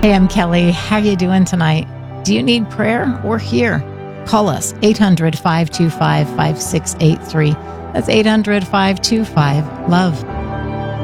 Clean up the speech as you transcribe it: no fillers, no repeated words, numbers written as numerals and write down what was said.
Hey, I'm Kelly. How you doing tonight? Do you need prayer? We're here. Call us, 800-525-5683. That's 800-525-LOVE.